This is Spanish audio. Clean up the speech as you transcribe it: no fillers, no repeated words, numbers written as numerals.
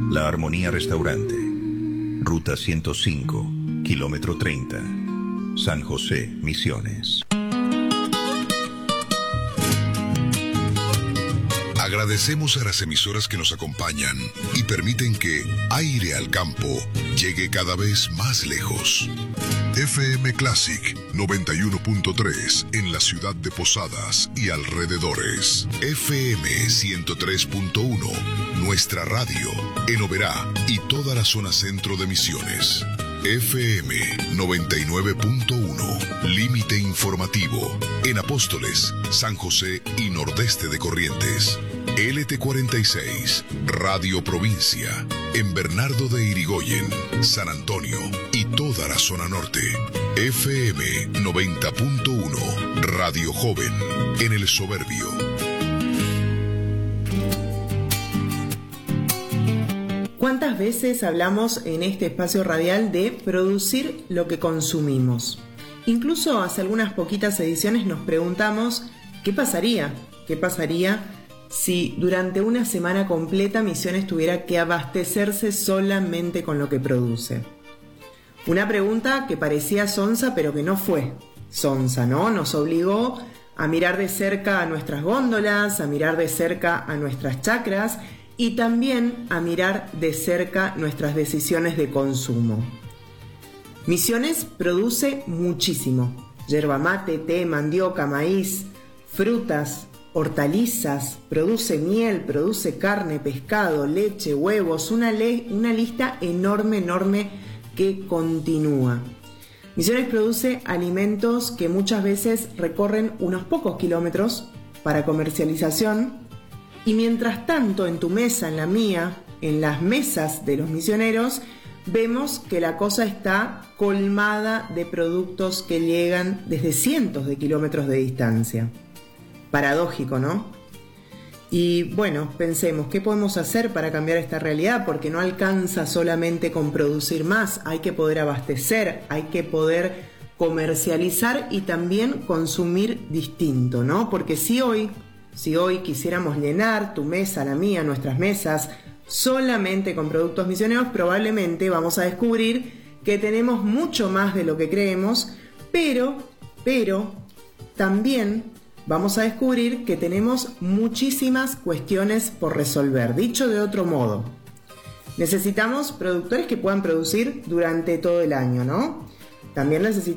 La Armonía Restaurante, Ruta 105, kilómetro 30, San José, Misiones. Agradecemos a las emisoras que nos acompañan y permiten que Aire al Campo llegue cada vez más lejos. FM Classic 91.3 en la ciudad de Posadas y alrededores. FM 103.1, nuestra radio, en Oberá y toda la zona centro de Misiones. FM 99.1, límite informativo, en Apóstoles, San José y nordeste de Corrientes. LT46, Radio Provincia, en Bernardo de Irigoyen, San Antonio y toda la zona norte. FM 90.1, Radio Joven, en El Soberbio. ¿Cuántas veces hablamos en este espacio radial de producir lo que consumimos? Incluso hace algunas poquitas ediciones nos preguntamos ¿qué pasaría si durante una semana completa Misiones tuviera que abastecerse solamente con lo que produce? Una pregunta que parecía sonsa, pero que no fue sonsa, ¿no? Nos obligó a mirar de cerca a nuestras góndolas, a mirar de cerca a nuestras chacras y también a mirar de cerca nuestras decisiones de consumo. Misiones produce muchísimo: yerba mate, té, mandioca, maíz, frutas, hortalizas, produce miel, produce carne, pescado, leche, huevos, una lista enorme que continúa. Misiones produce alimentos que muchas veces recorren unos pocos kilómetros para comercialización, y mientras tanto en tu mesa, en la mía, en las mesas de los misioneros, vemos que la cosa está colmada de productos que llegan desde cientos de kilómetros de distancia. Paradójico, ¿no? Y bueno, pensemos, ¿qué podemos hacer para cambiar esta realidad? Porque no alcanza solamente con producir más, hay que poder abastecer, hay que poder comercializar y también consumir distinto, ¿no? Porque si hoy quisiéramos llenar tu mesa, la mía, nuestras mesas, solamente con productos misioneros, probablemente vamos a descubrir que tenemos mucho más de lo que creemos, pero también vamos a descubrir que tenemos muchísimas cuestiones por resolver. Dicho de otro modo, necesitamos productores que puedan producir durante todo el año, ¿no? También necesitamos